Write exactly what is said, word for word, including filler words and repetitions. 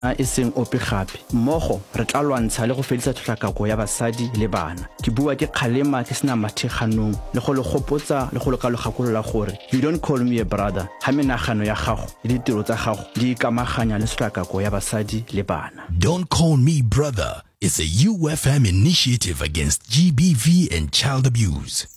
e seng ope gape mmogo re tla lwantsha le go fedisa tshotlakako ya basadi le bana ke bua ke kgalema ke sena matheganong le go le gopotsa le go le ka legakolola gore you don't call me a brother ha menagano ya gago le ditiro tsa gago di ikamaganya le tshotlakako ya basadi le bana. Don't Call Me Brother is a U F M initiative against G B V and child abuse.